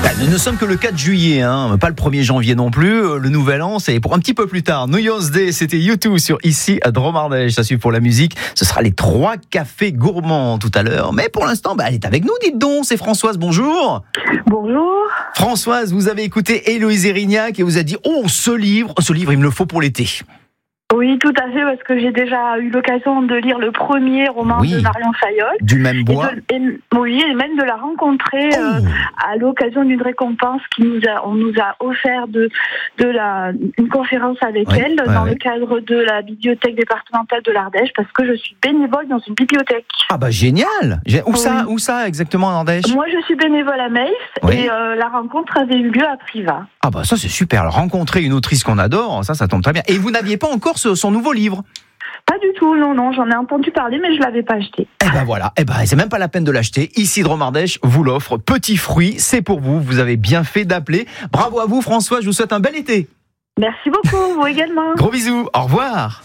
Nous ne sommes que le 4 juillet, pas le 1er janvier non plus. Le nouvel an, c'est pour un petit peu plus tard. New Year's Day, c'était U2 sur Ici à Dromardèche. Ça suit pour la musique. Ce sera les 3 cafés gourmands tout à l'heure. Mais pour l'instant, elle est avec nous, dites donc. C'est Françoise, bonjour. Bonjour. Françoise, vous avez écouté Héloïse Erignac et vous a dit, ce livre, il me le faut pour l'été. Oui, tout à fait, parce que j'ai déjà eu l'occasion de lire le premier roman de Marion Fayolle. Du même bois. Et même de la rencontrer à l'occasion d'une récompense on nous a offert une conférence avec elle dans le cadre de la bibliothèque départementale de l'Ardèche, parce que je suis bénévole dans une bibliothèque. Ah génial. Où ça exactement en Ardèche? Moi je suis bénévole à Meis et la rencontre avait eu lieu à Privas. Ça c'est super. Alors, rencontrer une autrice qu'on adore, ça tombe très bien. Et vous n'aviez pas encore son nouveau livre? Pas du tout, non, j'en ai entendu parler, mais je l'avais pas acheté. Voilà, c'est même pas la peine de l'acheter. Ici, Dromardèche vous l'offre. Petit fruit, c'est pour vous. Vous avez bien fait d'appeler. Bravo à vous, François. Je vous souhaite un bel été. Merci beaucoup, vous également. Gros bisous. Au revoir.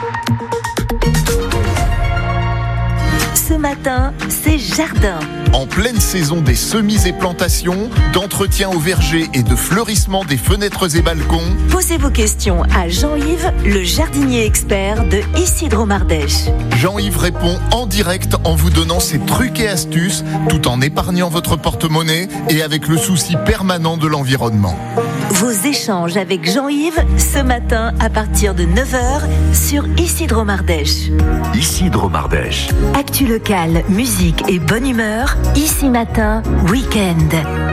Ce matin, c'est jardin. En pleine saison des semis et plantations, d'entretien au verger et de fleurissement des fenêtres et balcons, posez vos questions à Jean-Yves, le jardinier expert de Ici Dromardèche. Jean-Yves répond en direct en vous donnant ses trucs et astuces, tout en épargnant votre porte-monnaie et avec le souci permanent de l'environnement. Vos échanges avec Jean-Yves, ce matin à partir de 9h sur Ici Dromardèche. Ici Dromardèche. Actu locale, musique et bonne humeur. Ici Matin, week-end.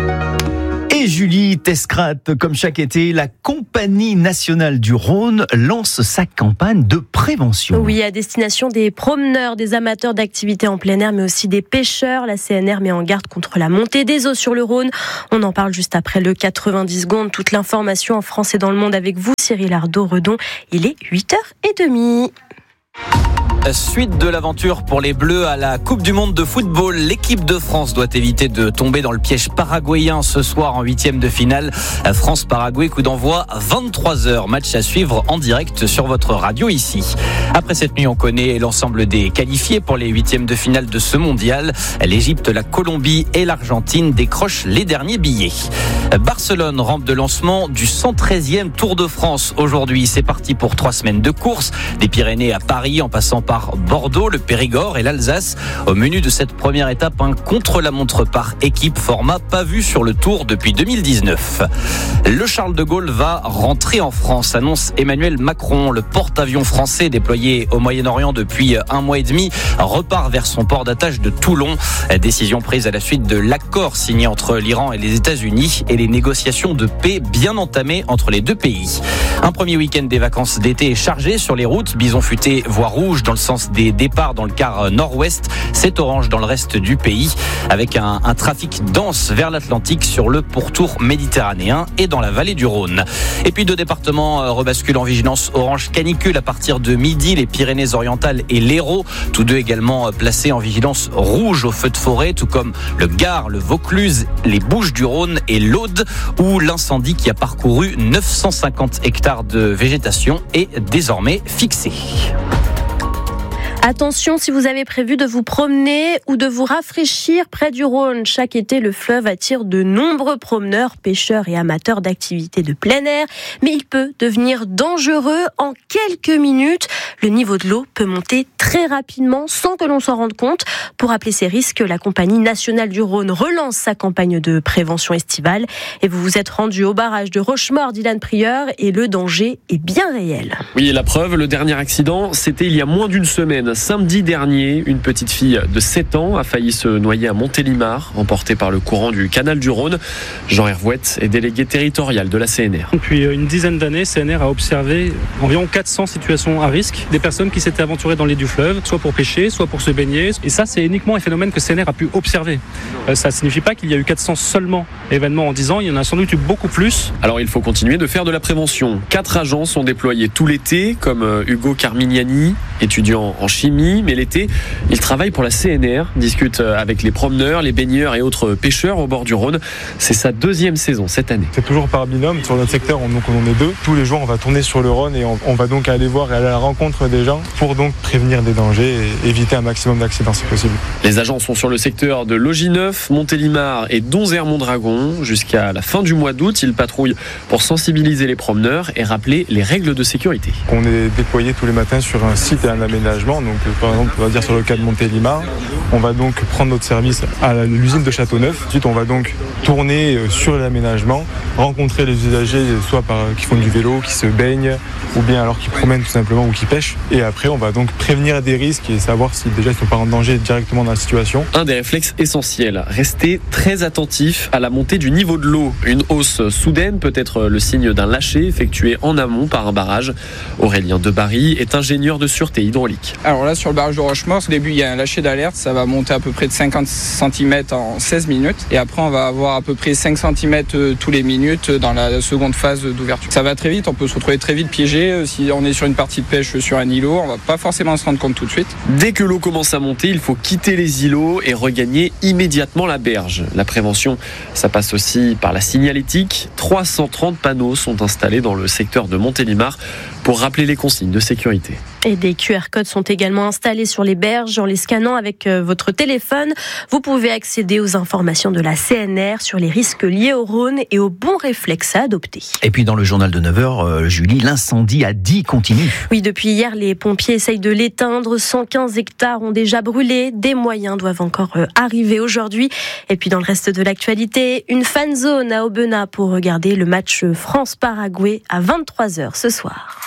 Et Julie Tescrat, comme chaque été, la Compagnie nationale du Rhône lance sa campagne de prévention. Oui, à destination des promeneurs, des amateurs d'activités en plein air, mais aussi des pêcheurs. La CNR met en garde contre la montée des eaux sur le Rhône. On en parle juste après le 90 secondes. Toute l'information en France et dans le monde avec vous, Cyril Ardo-Redon. Il est 8h30. Suite de l'aventure pour les Bleus à la Coupe du Monde de football. L'équipe de France doit éviter de tomber dans le piège paraguayen ce soir en 8e de finale. France-Paraguay, coup d'envoi 23h. Match à suivre en direct sur votre radio ici. Après cette nuit, on connaît l'ensemble des qualifiés pour les 8e de finale de ce mondial. L'Égypte, la Colombie et l'Argentine décrochent les derniers billets. Barcelone, rampe de lancement du 113e Tour de France aujourd'hui. C'est parti pour 3 semaines de course. Des Pyrénées à Paris en passant par Bordeaux, le Périgord et l'Alsace. Au menu de cette première étape, un contre-la-montre par équipe, format pas vu sur le Tour depuis 2019. Le Charles de Gaulle va rentrer en France, annonce Emmanuel Macron. Le porte-avions français déployé au Moyen-Orient depuis 1 mois et demi repart vers son port d'attache de Toulon. Décision prise à la suite de l'accord signé entre l'Iran et les États-Unis et les négociations de paix bien entamées entre les deux pays. Un premier week-end des vacances d'été est chargé sur les routes. Bison futé, voie rouge dans le sens des départs dans le quart nord-ouest. C'est orange dans le reste du pays, avec un trafic dense vers l'Atlantique sur le pourtour méditerranéen et dans la vallée du Rhône. Et puis 2 départements rebasculent en vigilance orange canicule à partir de midi, les Pyrénées-Orientales et l'Hérault, tous deux également placés en vigilance rouge au feu de forêt, tout comme le Gard, le Vaucluse, les Bouches-du-Rhône et l'Aude, où l'incendie qui a parcouru 950 hectares de végétation est désormais fixé. Attention si vous avez prévu de vous promener ou de vous rafraîchir près du Rhône. Chaque été, le fleuve attire de nombreux promeneurs, pêcheurs et amateurs d'activités de plein air. Mais il peut devenir dangereux en quelques minutes. Le niveau de l'eau peut monter très rapidement sans que l'on s'en rende compte. Pour rappeler ces risques, la Compagnie nationale du Rhône relance sa campagne de prévention estivale. Et vous vous êtes rendu au barrage de Rochemort, Dylan Prieur, et le danger est bien réel. Oui, et la preuve, le dernier accident, c'était il y a moins d'une semaine. Samedi dernier, une petite fille de 7 ans a failli se noyer à Montélimar, emportée par le courant du canal du Rhône. Jean Hervouette est délégué territorial de la CNR. Depuis une dizaine d'années, CNR a observé environ 400 situations à risque, des personnes qui s'étaient aventurées dans les du fleuve, soit pour pêcher, soit pour se baigner. Et ça, c'est uniquement un phénomène que CNR a pu observer. Ça ne signifie pas qu'il y a eu 400 seulement événements en 10 ans, il y en a sans doute eu beaucoup plus. Alors il faut continuer de faire de la prévention. 4 agents sont déployés tout l'été, comme Hugo Carmignani, étudiant en chimie chimie, mais l'été, il travaille pour la CNR, discute avec les promeneurs, les baigneurs et autres pêcheurs au bord du Rhône. C'est sa 2e saison cette année. C'est toujours par binôme. Sur notre secteur, on est 2. Tous les jours, on va tourner sur le Rhône et on va donc aller voir et aller à la rencontre des gens pour donc prévenir des dangers et éviter un maximum d'accidents si possible. Les agents sont sur le secteur de Logis-Neuf, Montélimar et Donzère-Mondragon. Jusqu'à la fin du mois d'août, ils patrouillent pour sensibiliser les promeneurs et rappeler les règles de sécurité. On est déployé tous les matins sur un site et un aménagement. Donc, par exemple, on va dire sur le cas de Montélimar, on va donc prendre notre service à l'usine de Châteauneuf. Ensuite, on va donc tourner sur l'aménagement, rencontrer les usagers, soit qui font du vélo, qui se baignent, ou bien alors qui promènent tout simplement ou qui pêchent. Et après, on va donc prévenir des risques et savoir si déjà ils ne sont pas en danger directement dans la situation. Un des réflexes essentiels, rester très attentif à la montée du niveau de l'eau. Une hausse soudaine peut être le signe d'un lâcher effectué en amont par un barrage. Aurélien Debarry est ingénieur de sûreté hydraulique. Alors là, sur le barrage de Rochemort, au début, il y a un lâcher d'alerte. Ça va monter à peu près de 50 cm en 16 minutes. Et après, on va avoir à peu près 5 cm tous les minutes dans la seconde phase d'ouverture. Ça va très vite. On peut se retrouver très vite piégé. Si on est sur une partie de pêche sur un îlot, on va pas forcément se rendre compte tout de suite. Dès que l'eau commence à monter, il faut quitter les îlots et regagner immédiatement la berge. La prévention, ça passe aussi par la signalétique. 330 panneaux sont installés dans le secteur de Montélimar pour rappeler les consignes de sécurité. Et des QR codes sont également installés sur les berges. En les scannant avec votre téléphone, vous pouvez accéder aux informations de la CNR sur les risques liés au Rhône et aux bons réflexes à adopter. Et puis dans le journal de 9h, Julie, l'incendie à Die continue. Oui, depuis hier, les pompiers essayent de l'éteindre. 115 hectares ont déjà brûlé. Des moyens doivent encore arriver aujourd'hui. Et puis dans le reste de l'actualité, une fan zone à Aubenas pour regarder le match France-Paraguay à 23h ce soir.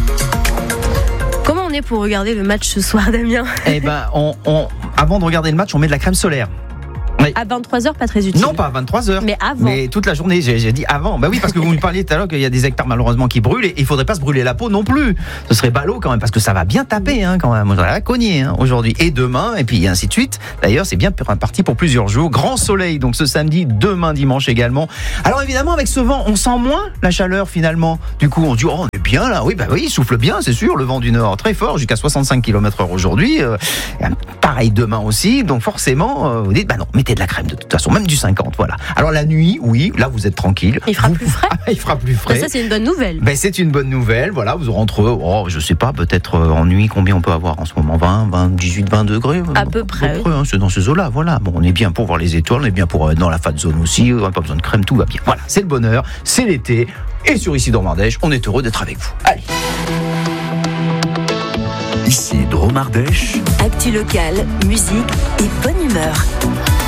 Comment on est pour regarder le match ce soir, Damien ? Eh ben, avant de regarder le match, on met de la crème solaire. Oui. À 23h, pas très utile. Non, pas à 23h. Mais avant. Mais toute la journée, j'ai dit avant. Bah oui, parce que vous me parliez tout à l'heure qu'il y a des hectares malheureusement qui brûlent et il faudrait pas se brûler la peau non plus. Ce serait ballot quand même, parce que ça va bien taper quand même. On va cogner aujourd'hui et demain et puis ainsi de suite. D'ailleurs, c'est bien parti pour plusieurs jours. Grand soleil donc ce samedi, demain dimanche également. Alors évidemment, avec ce vent, on sent moins la chaleur finalement. Du coup, on dit on est bien là. Oui, il souffle bien, c'est sûr. Le vent du nord très fort, jusqu'à 65 km/h aujourd'hui. Pareil demain aussi. Donc forcément, vous dites non, mettez de la crème de toute façon, même du 50, voilà. Alors la nuit, oui, là vous êtes tranquille. Il fera plus frais. Il fera plus frais. Ça c'est une bonne nouvelle. C'est une bonne nouvelle, voilà, vous aurez entre, je sais pas, peut-être en nuit, combien on peut avoir en ce moment, 18, 20 degrés à peu près. C'est dans ces eaux-là, voilà. Bon, on est bien pour voir les étoiles, on est bien pour dans la fat zone aussi, on n'a pas besoin de crème, tout va bien. Voilà, c'est le bonheur, c'est l'été, et sur Isidro Mardèche, on est heureux d'être avec vous. Allez. Isidro Mardèche. Actu locale, musique et bonne humeur.